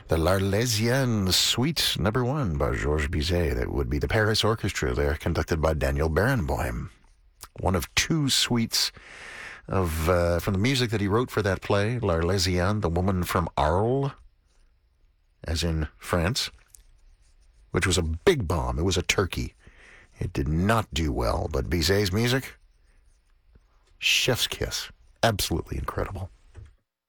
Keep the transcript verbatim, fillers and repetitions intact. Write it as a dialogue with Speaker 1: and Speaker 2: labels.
Speaker 1: the L'Arlésienne Suite Number One by Georges Bizet. That would be the Paris Orchestra. They're conducted by Daniel Barenboim. One of two suites of uh, from the music that he wrote for that play, L'Arlésienne, The Woman from Arles, as in France, which was a big bomb. It was a turkey. It did not do well, but Bizet's music, chef's kiss. Absolutely incredible.